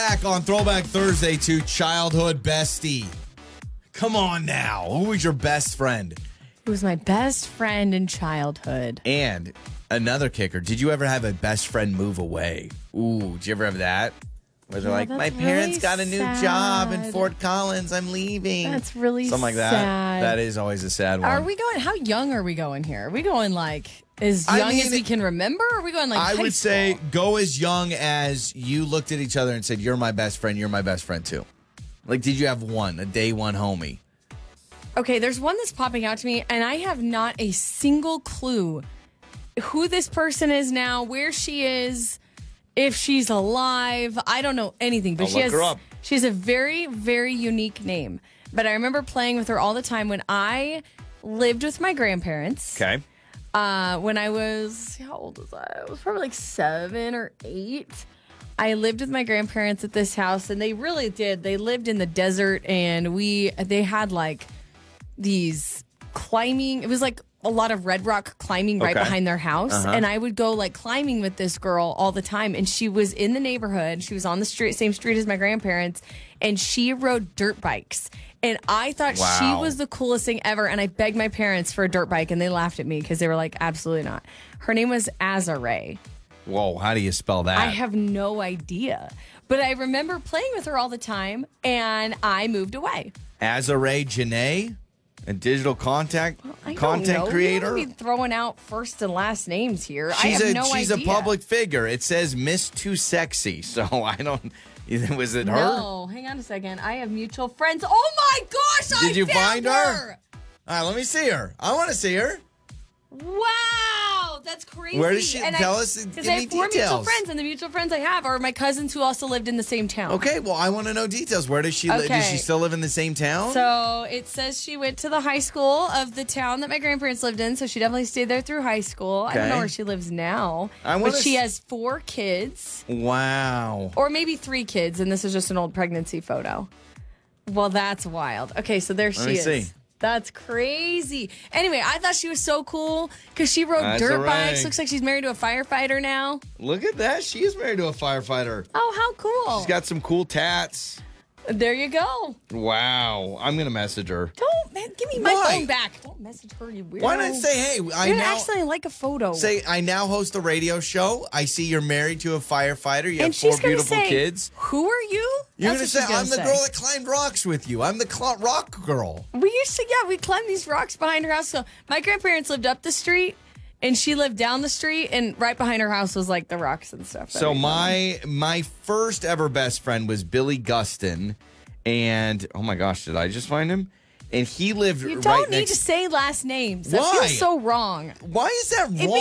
back on Throwback Thursday to Childhood Bestie. Come on now. Who was your best friend? It was my best friend in childhood. And another kicker, did you ever have a best friend move away? Ooh, did you ever have that? Where they're like, my parents really got a new sad. job in Fort Collins. I'm leaving. That's really Something like that. sad. That is always a sad one. Are we going, how young are we going here? Are we going like as young as we can remember? Or are we going like I high would school? say go as young as you looked at each other and said, you're my best friend. You're my best friend too. Like, did you have one, a day one homie? Okay, there's one that's popping out to me, and I have not a single clue who this person is now, where she is, if she's alive. I don't know anything, but I'll look her up. She has a very, very unique name. But I remember playing with her all the time when I lived with my grandparents. Okay. When I was, how old was I? I was probably like 7 or 8. I lived with my grandparents at this house, and they really did. They lived in the desert, and they had like these climbing. It was like a lot of red rock climbing right behind their house. And I would go like climbing with this girl all the time. And she was in the neighborhood. She was on the same street as my grandparents. And she rode dirt bikes. And I thought she was the coolest thing ever. And I begged my parents for a dirt bike. And they laughed at me because they were like, absolutely not. Her name was Azare. Whoa, how do you spell that? I have no idea. But I remember playing with her all the time. And I moved away. Azare Janae? A digital content I don't know. creator? We don't be throwing out first and last names here. She's I have no idea. She's a public figure. It says Miss Too Sexy, so I don't. Was it her? No, hang on a second. I have mutual friends. Oh my gosh! Did you found find her? All right, let me see her. I want to see her. Wow, that's crazy. Where does she tell us? Give Because I me have 4 mutual details. friends, and the mutual friends I have are my cousins who also lived in the same town. Okay, well, I want to know details. Where does she live? Does she Okay. still live in the same town? So it says she went to the high school of the town that my grandparents lived in. So she definitely stayed there through high school. I don't Okay. know where she lives now. I But wanna she s- has 4 kids. Wow. Or maybe 3 kids, and this is just an old pregnancy photo. Well, that's wild. Okay, so there she me is. see. That's crazy. Anyway, I thought she was so cool because she rode That's dirt all bikes. right. Looks like she's married to a firefighter now. Look at that. She is married to a firefighter. Oh, how cool. She's got some cool tats. There you go. Wow. I'm going to message her. Don't, man, give me my Why? phone back. Don't message her, you weirdo. Why not say, hey, I You're now actually like a photo. say I now host a radio show. I see you're married to a firefighter. You have and 4 she's gonna beautiful say, kids. Who are you? You're That's going to what say, she's I'm the gonna girl that climbed rocks with you. I'm the rock girl. We used to, we climbed these rocks behind her house. So my grandparents lived up the street, and she lived down the street, and right behind her house was like the rocks and stuff. So my first ever best friend was Billy Gustin. And, oh my gosh, did I just find him? And he lived You right don't need next. to say last names. That Why? feels so wrong. Why is that wrong?